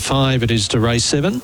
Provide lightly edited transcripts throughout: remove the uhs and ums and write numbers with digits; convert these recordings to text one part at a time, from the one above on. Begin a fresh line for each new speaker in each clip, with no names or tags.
5 it is to race 7.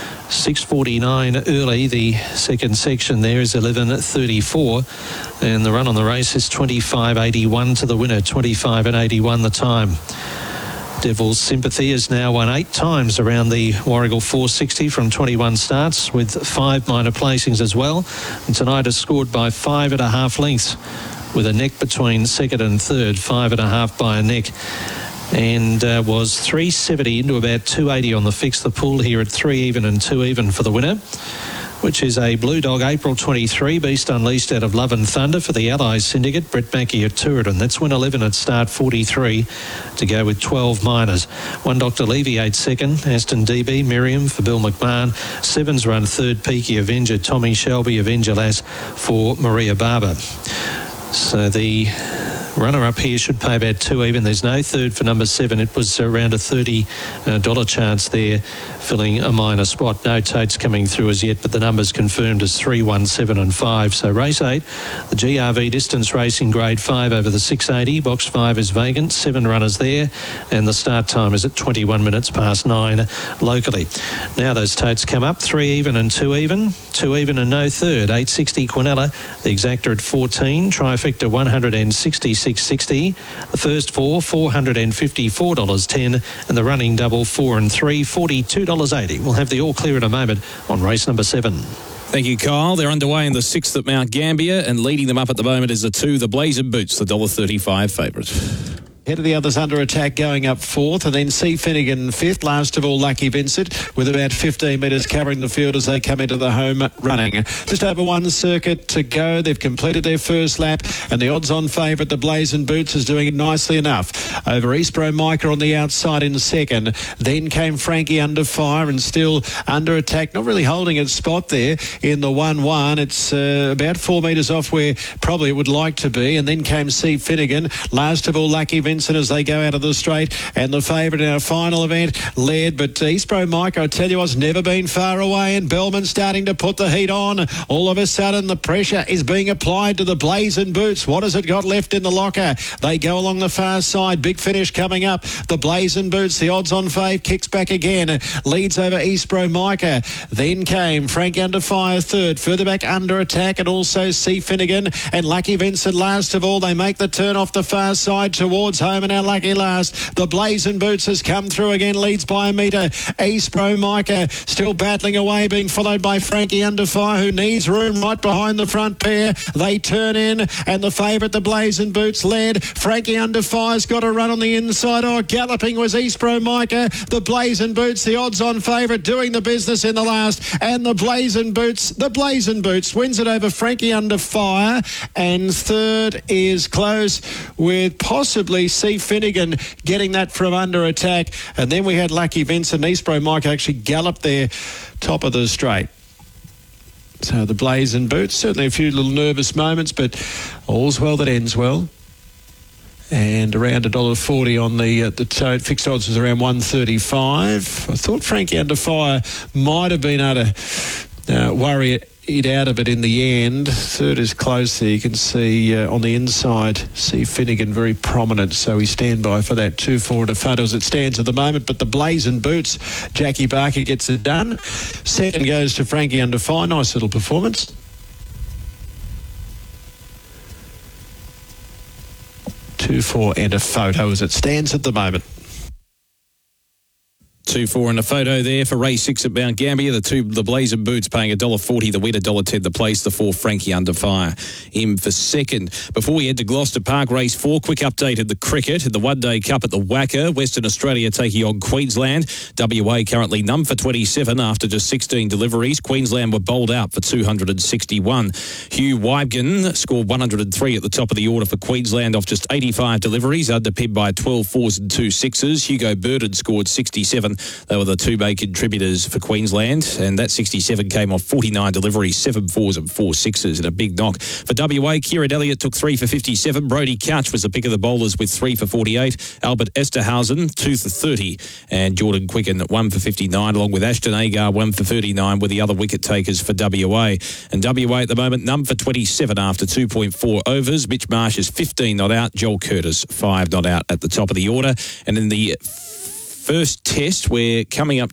6:49 early. The second section there is 11:34, and the run on the race is 25.81 to the winner. 25.81 the time. Devil's Sympathy has now won 8 times around the Warragul 460 from 21 starts, with 5 minor placings as well. And tonight has scored by 5.5 lengths, with a neck between second and third, 5.5 by a neck. And was 370 into about 280 on the fix. The pool here at 3 even and 2 even for the winner, which is a Blue Dog April 23, Beast Unleashed out of Love and Thunder for the Allies Syndicate. Brett Mackey at Tooradin. That's win 11 at start 43 to go with 12 minors. 1 Dr. Levy 8 second. Aston DB, Miriam for Bill McMahon. 7's run third, Peaky Avenger. Tommy Shelby, Avenger Lass for Maria Barber. So the runner-up here should pay about 2 even. There's no third for number 7. It was around a $30 chance there, filling a minor spot. No totes coming through as yet, but the numbers confirmed as 3, 1, 7 and 5. So race 8, the GRV Distance Racing Grade 5 over the 680. Box 5 is vacant. 7 runners there, and the start time is at 21 minutes past 9 locally. Now those totes come up. 3 even and 2 even. 2 even and no third. 860 Quinella. The exacta at 14. Trifecta 166.60. The first 4, $454.10, and the running double 4 and 3, $42.80. We'll have the all clear in a moment on race number 7.
Thank you, Kyle. They're underway in the 6th at Mount Gambier, and leading them up at the moment is the 2, the Blazing Boots, the $1.35 favourite.
Head of the others under attack going up 4th, and then C. Finnegan 5th. Last of all, Lucky Vincent, with about 15 metres covering the field as they come into the home running. Just over 1 circuit to go. They've completed their first lap, and the odds-on favourite, the Blazing Boots, is doing it nicely enough. Over Eastbro Micah on the outside in second. Then came Frankie Under Fire, and still under attack, not really holding its spot there in the 1-1. It's about 4 metres off where probably it would like to be. And then came C. Finnegan. Last of all, Lucky Vincent as they go out of the straight, and the favourite in our final event led, but Eastbro Mike, I tell you, has never been far away, and Bellman starting to put the heat on. All of a sudden the pressure is being applied to the Blazing Boots. What has it got left in the locker? They go along the far side. Big finish coming up. The Blazing Boots, the odds on fave, kicks back again, leads over Eastbro Micah. Then came Frank Under Fire third, further back Under Attack, and also C. Finnegan and Lucky Vincent last of all. They make the turn off the far side towards home, and our lucky last. The Blazing Boots has come through again, leads by a metre. Eastbro Micah still battling away, being followed by Frankie Under Fire, who needs room right behind the front pair. They turn in, and the favourite, the Blazing Boots, led. Frankie Under Fire's got a run on the inside. Oh, galloping was Eastbro Micah. The Blazing Boots, the odds-on favourite, doing the business in the last, and the Blazing Boots wins it over Frankie Under Fire, and third is close with possibly C. Finnegan getting that from Under Attack. And then we had Lucky Vincent. Eastbro Mike actually galloped there top of the straight. So the Blazing Boots, certainly a few little nervous moments, but all's well that ends well. And around $1.40 on the tote. Fixed odds was around 135. I thought Frankie Under Fire might have been able to worry it out of it in the end. Third is close there. You can see on the inside, see Finnegan very prominent, so we stand by for that 2-4 to front as it stands at the moment. But the Blazing Boots, Jackie Barker gets it done. Second goes to Frankie Under Fire. Nice little performance. 2-4 and a photo as it stands at the moment.
2-4 in a photo there for race 6 at Mount Gambier. The Blazing Boots paying $1.40, the win $1.10 the place, the 4 Frankie Under Fire in for second. Before we head to Gloucester Park, race 4, quick update of the cricket. The One Day Cup at the WACA, Western Australia taking on Queensland. WA currently none for 27 after just 16 deliveries. Queensland were bowled out for 261. Hugh Wybgen scored 103 at the top of the order for Queensland off just 85 deliveries, underpinned by 12 fours and 2 sixes. Hugo Burden scored 67. They were the 2 main contributors for Queensland, and that 67 came off 49 deliveries, 7 fours and 4 sixes in a big knock. For WA, Kieran Elliott took 3 for 57. Brody Couch was the pick of the bowlers with 3 for 48. Albert Esterhausen, 2 for 30. And Jordan Quicken, 1 for 59, along with Ashton Agar, 1 for 39, were the other wicket takers for WA. And WA at the moment, none for 27 after 2.4 overs. Mitch Marsh is 15 not out. Joel Curtis, 5 not out at the top of the order. And in the first test, we're coming up